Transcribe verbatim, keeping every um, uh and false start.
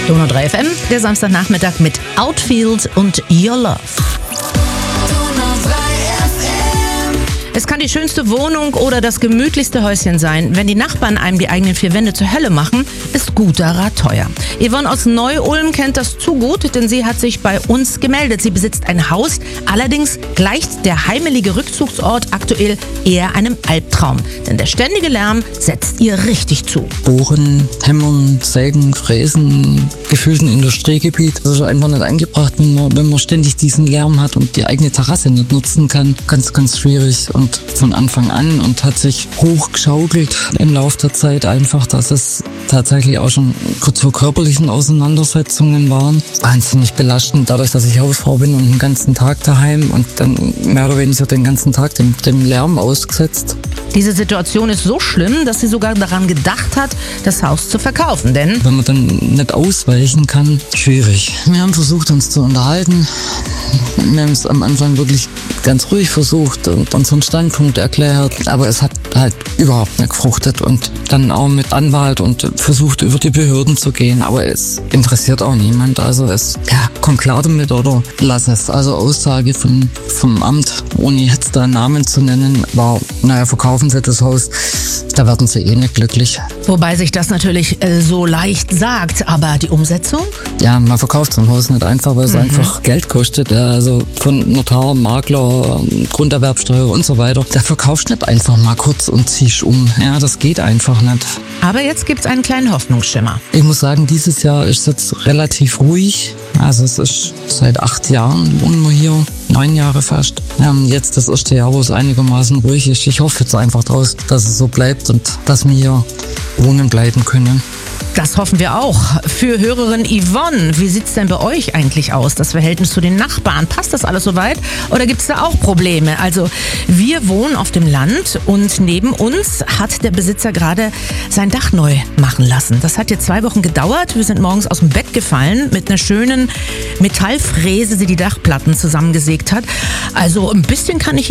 Donau drei F M, der Samstagnachmittag mit Outfield und Your Love. Es kann die schönste Wohnung oder das gemütlichste Häuschen sein. Wenn die Nachbarn einem die eigenen vier Wände zur Hölle machen, ist guter Rat teuer. Yvonne aus Neu-Ulm kennt das zu gut, denn sie hat sich bei uns gemeldet. Sie besitzt ein Haus, allerdings gleicht der heimelige Rückzugsort aktuell eher einem Albtraum. Denn der ständige Lärm setzt ihr richtig zu. Bohren, Hämmern, Sägen, Fräsen, gefühlt ein Industriegebiet. Das ist einfach nicht angebracht, wenn man, wenn man ständig diesen Lärm hat und die eigene Terrasse nicht nutzen kann. Ganz, ganz schwierig. Und von Anfang an und hat sich hochgeschaukelt im Laufe der Zeit einfach, dass es tatsächlich auch schon zu körperlichen Auseinandersetzungen waren. Wahnsinnig belastend, dadurch, dass ich Hausfrau bin und den ganzen Tag daheim und dann mehr oder weniger den ganzen Tag dem, dem Lärm ausgesetzt. Diese Situation ist so schlimm, dass sie sogar daran gedacht hat, das Haus zu verkaufen, denn wenn man dann nicht ausweichen kann, schwierig. Wir haben versucht, uns zu unterhalten. Wir haben es am Anfang wirklich ganz ruhig versucht und unseren Standpunkt erklärt, aber es hat halt überhaupt nicht gefruchtet und dann auch mit Anwalt und versucht, über die Behörden zu gehen, aber es interessiert auch niemand, also es, ja, komm klar damit oder lass es. Also Aussage von, vom Amt, ohne jetzt da einen Namen zu nennen, war, naja, verkaufen Sie das Haus, da werden Sie eh nicht glücklich. Wobei sich das natürlich äh, so leicht sagt, aber die Umsetzung? Ja, man verkauft so ein Haus nicht einfach, weil es mhm. einfach Geld kostet, ja, also von Notar, Makler, Grunderwerbsteuer und so weiter. Da verkaufst du nicht einfach mal kurz und ziehst um, ja, das geht einfach nicht. Aber jetzt gibt's einen kleinen Hoffnungsschimmer. Ich muss sagen, dieses Jahr ist jetzt relativ ruhig. Also es ist seit acht Jahren wohnen wir hier, neun Jahre fast. Wir haben jetzt das erste Jahr, wo es einigermaßen ruhig ist. Ich hoffe jetzt einfach draus, dass es so bleibt und dass wir hier wohnen bleiben können. Das hoffen wir auch. Für Hörerin Yvonne, wie sieht's denn bei euch eigentlich aus? Das Verhältnis zu den Nachbarn, passt das alles soweit? Oder gibt's da auch Probleme? Also wir wohnen auf dem Land und neben uns hat der Besitzer gerade sein Dach neu machen lassen. Das hat jetzt zwei Wochen gedauert. Wir sind morgens aus dem Bett gefallen mit einer schönen Metallfräse, die die Dachplatten zusammengesägt hat. Also ein bisschen kann ich